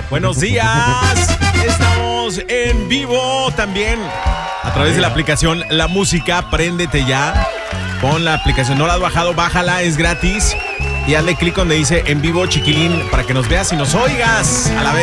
Buenos días. Estamos en vivo también a través de la aplicación La Música. Préndete ya. Pon la aplicación. No la has bajado, bájala, es gratis. Y hazle clic donde dice en vivo, chiquilín, para que nos veas y nos oigas a la vez.